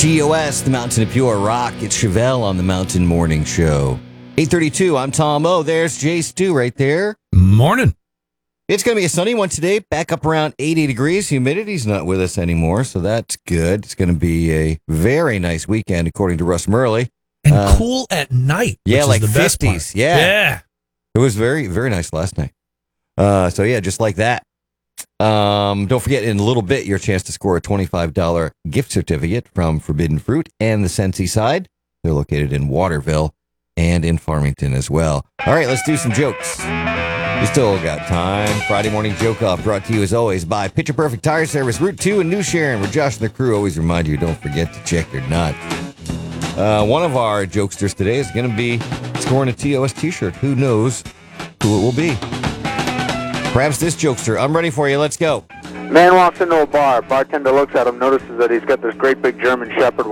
TOS, the Mountain of Pure Rock. It's Chevelle on the Mountain Morning Show. 8:32, I'm Tom O. There's Jay Stu right there. Morning. It's going to be a sunny one today, back up around 80 degrees. Humidity's not with us anymore, so that's good. It's going to be a very nice weekend, according to Russ Murley. And cool at night. Yeah, which like is the best 50s. part. Yeah. It was very, very nice last night. So, yeah, just like that. Don't forget, in a little bit, your chance to score a $25 gift certificate from Forbidden Fruit and the Sensi Side. They're located in Waterville and in Farmington as well. All right, let's do some jokes. We still got time. Friday Morning Joke Off brought to you, as always, by Picture Perfect Tire Service, Route 2 in New Sharon, where Josh and the crew always remind you, don't forget to check your nuts. One of our jokesters today is going to be scoring a TOS t-shirt. Who knows who it will be? Perhaps this jokester. I'm ready for you. Let's go. Man walks into a bar. Bartender looks at him, notices that he's got this great big German Shepherd